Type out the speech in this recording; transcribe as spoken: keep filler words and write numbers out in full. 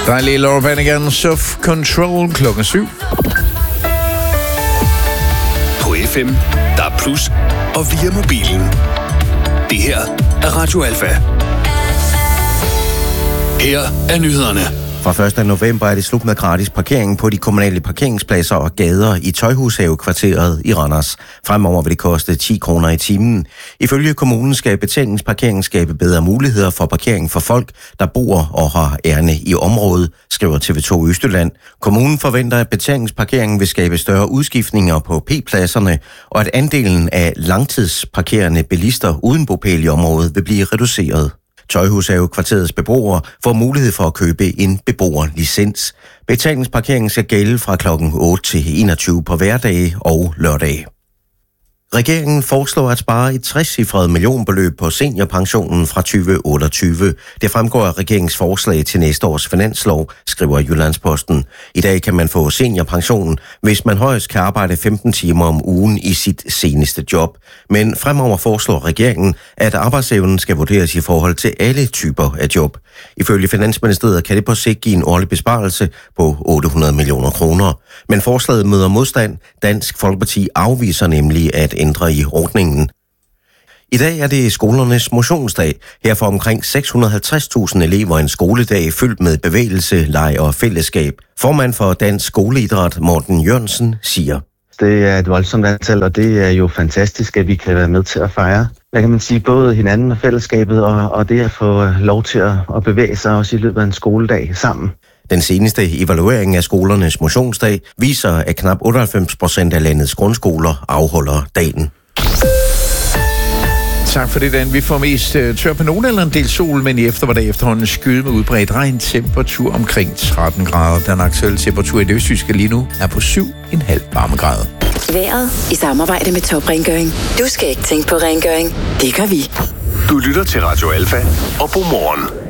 Der er lige Laura Branigan, Self Control klokken syv. På F M, der er plus, og via mobilen. Det her er Radio Alfa. Her er nyhederne. Fra første november er det slut med gratis parkering på de kommunale parkeringspladser og gader i Tøjhushave-kvarteret i Randers. Fremover vil det koste ti kroner i timen. Ifølge kommunen skal betalingsparkering skabe bedre muligheder for parkering for folk, der bor og har ærne i området, skriver T V to Østjylland. Kommunen forventer, at betalingsparkeringen vil skabe større udskiftninger på P-pladserne, og at andelen af langtidsparkerende bilister uden bopæl i området vil blive reduceret. Tøjhushave-kvarterets beboere får mulighed for at købe en beboerlicens. Betalingsparkeringen skal gælde fra klokken otte til enogtyve på hverdage og lørdage. Regeringen foreslår at spare et trecifret millionbeløb på seniorpensionen fra tyve otteogtyve. Det fremgår af regeringens forslag til næste års finanslov, skriver Jyllandsposten. I dag kan man få seniorpensionen, hvis man højst kan arbejde femten timer om ugen i sit seneste job. Men fremover foreslår regeringen, at arbejdsevnen skal vurderes i forhold til alle typer af job. Ifølge Finansministeriet kan det på sigt give en årlig besparelse på otte hundrede millioner kroner. Men forslaget møder modstand. Dansk Folkeparti afviser nemlig at ændre i ordningen. I dag er det skolernes motionsdag. Her får omkring seks hundrede og halvtreds tusind elever en skoledag fyldt med bevægelse, leg og fællesskab. Formand for Dansk Skoleidræt, Morten Jørgensen, siger: Det er et voldsomt antal, og det er jo fantastisk, at vi kan være med til at fejre. Der kan man sige både hinanden og fællesskabet, og, og det at få lov til at, at bevæge sig også i løbet af en skoledag sammen. Den seneste evaluering af skolernes motionsdag viser, at knap otteoghalvfems procent af landets grundskoler afholder dagen. Tak for det, Dan. Vi får mest uh, tør på nogen eller en del sol, men i eftermiddag efterhånden skyde med udbredt regn. Temperatur omkring tretten grader. Den aktuelle temperatur i det østjyske lige nu er på syv komma fem varmegrader. Vejret i samarbejde med Top Rengøring. Du skal ikke tænke på rengøring. Det gør vi. Du lytter til Radio Alfa, og god morgen.